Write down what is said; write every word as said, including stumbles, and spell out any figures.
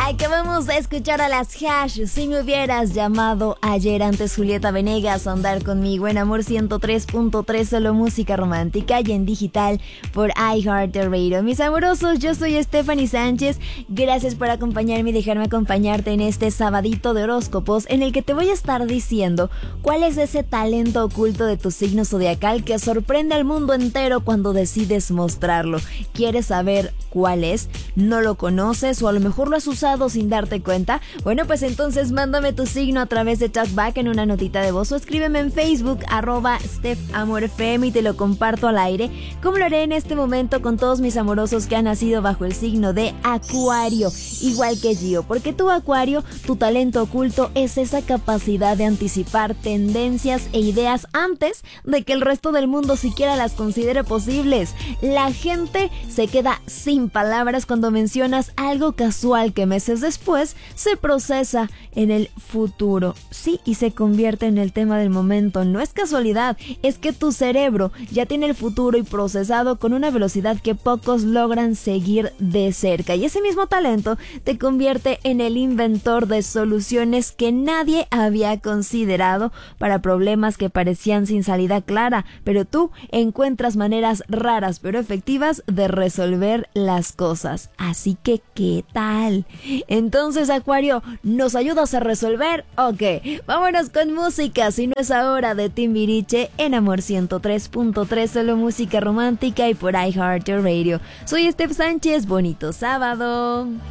Acabamos de escuchar a las Hash, Si me hubieras llamado ayer. Antes Julieta Venegas, Andar conmigo en Amor ciento tres punto tres, solo música romántica y en digital por iHeartRadio. Mis amorosos, yo soy Stephanie Sánchez. Gracias por acompañarme y dejarme acompañarte en este sabadito de horóscopos, en el que te voy a estar diciendo cuál es ese talento oculto de tu signo zodiacal que sorprende al mundo entero cuando decides mostrarlo. ¿Quieres saber cuál es? ¿No lo conoces o a lo mejor lo has usado sin darte cuenta? Bueno, pues entonces mándame tu signo a través de Talkback en una notita de voz o escríbeme en Facebook, arroba StephAmorFM, y te lo comparto al aire, como lo haré en este momento con todos mis amorosos que han nacido bajo el signo de Acuario, igual que Gio, porque tu Acuario, tu talento oculto es esa capacidad de anticipar tendencias e ideas antes de que el resto del mundo siquiera las considere posibles. La gente se queda sin palabras cuando mencionas algo casual que meses después se procesa en el futuro. Sí, y se convierte en el tema del momento. No es casualidad, es que tu cerebro ya tiene el futuro y procesado con una velocidad que pocos logran seguir de cerca. Y ese mismo talento te convierte en el inventor de soluciones que nadie había considerado para problemas que parecían sin salida clara, pero tú encuentras maneras raras pero efectivas de resolver las cosas. Así que, ¿qué tal? Entonces, Acuario, ¿nos ayudas a resolver? Ok, vámonos con música. Si no es ahora, de Timbiriche en Amor ciento tres punto tres, solo música romántica y por iHeartRadio. Soy Steph Sánchez, bonito sábado.